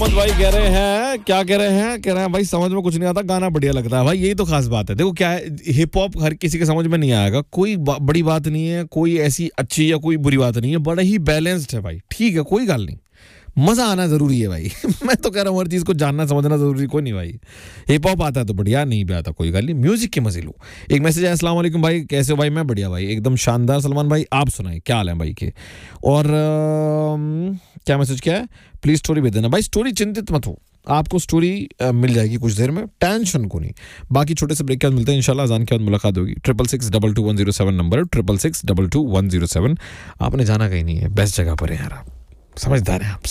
मोहम्मद भाई कह रहे हैं, क्या कह रहे हैं भाई समझ में कुछ नहीं आता, गाना बढ़िया लगता है भाई। यही तो खास बात है। देखो क्या है, हिप हॉप हर किसी के समझ में नहीं आएगा, कोई बड़ी बात नहीं है, कोई ऐसी अच्छी या कोई बुरी बात नहीं है, बड़ा ही बैलेंस्ड है भाई। ठीक है, कोई गल नहीं, मजा आना जरूरी है भाई। मैं तो कह रहा हूँ हर चीज को जानना समझना जरूरी कोई नहीं भाई। हिप हॉप आता है तो बढ़िया, नहीं भी आता कोई गल नहीं, म्यूजिक के मजे लो। एक मैसेज है, अस्सलाम वालेकुम भाई, कैसे हो भाई? मैं बढ़िया भाई, एकदम शानदार। सलमान भाई आप सुनाए, क्या हाल है भाई के? और क्या मैसेज क्या है? प्लीज स्टोरी भेज देना भाई। स्टोरी चिंतित मत हो, आपको स्टोरी मिल जाएगी कुछ देर में, टेंशन को नहीं। बाकी छोटे से ब्रेक के बाद मिलते हैं इंशाल्लाह, अजान के बाद मुलाकात होगी। 66622107 नंबर है, 66622107। आपने जाना कहीं नहीं है, बेस्ट जगह पर है यार, आप समझदार हैं आप।